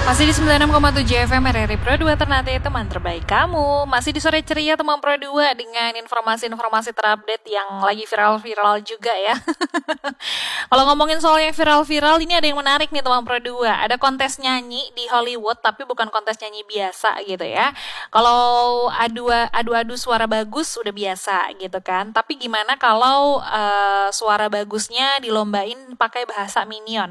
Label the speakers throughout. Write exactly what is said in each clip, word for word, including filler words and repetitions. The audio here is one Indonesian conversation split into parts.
Speaker 1: Masih di sembilan puluh enam koma tujuh F M R R I Pro dua Ternate, teman terbaik kamu. Masih di sore ceria teman Pro dua dengan informasi-informasi terupdate yang lagi viral-viral juga ya. Kalau ngomongin soal yang viral-viral, ini ada yang menarik nih teman Pro dua. Ada kontes nyanyi di Hollywood, tapi bukan kontes nyanyi biasa gitu ya. Kalau adu adu-adu suara bagus udah biasa gitu kan. Tapi gimana kalau uh, suara bagusnya dilombain pakai bahasa Minion?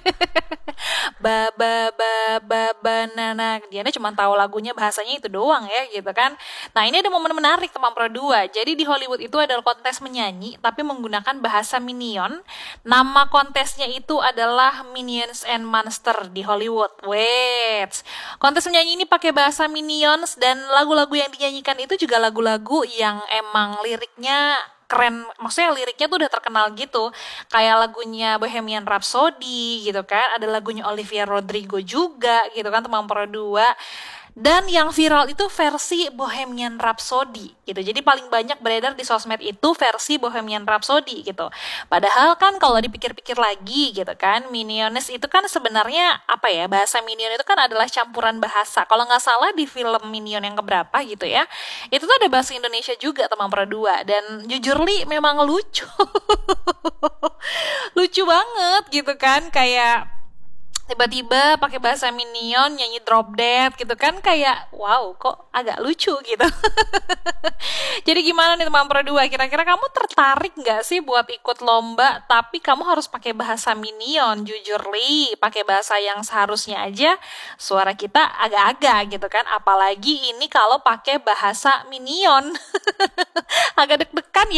Speaker 1: ba ba ba ba banana, dia cuma tahu lagunya, bahasanya itu doang ya gitu kan. Nah, ini ada momen menarik teman Pro dua. Jadi di Hollywood itu adalah kontes menyanyi tapi menggunakan bahasa Minion. Nama kontesnya itu adalah Minions and Monster di Hollywood. Wait. Kontes menyanyi ini pakai bahasa Minions dan lagu-lagu yang dinyanyikan itu juga lagu-lagu yang emang liriknya keren, maksudnya liriknya tuh udah terkenal gitu, kayak lagunya Bohemian Rhapsody gitu kan, ada lagunya Olivia Rodrigo juga gitu kan teman Pro dua. Dan yang viral itu versi Bohemian Rhapsody gitu. Jadi paling banyak beredar di sosmed itu versi Bohemian Rhapsody gitu. Padahal kan kalau dipikir-pikir lagi gitu kan, Miniones itu kan sebenarnya apa ya, bahasa Minion itu kan adalah campuran bahasa. Kalau nggak salah di film Minion yang keberapa gitu ya, itu tuh ada bahasa Indonesia juga teman Pro dua. Dan jujur li memang lucu. Lucu banget gitu kan, kayak tiba-tiba pakai bahasa Minion nyanyi Drop Dead gitu kan, kayak wow kok agak lucu gitu. Jadi gimana nih teman Pro dua, kira-kira kamu tertarik nggak sih buat ikut lomba tapi kamu harus pakai bahasa Minion? Jujur li, pakai bahasa yang seharusnya aja suara kita agak-agak gitu kan, apalagi ini kalau pakai bahasa Minion. Agak deg-degan ya.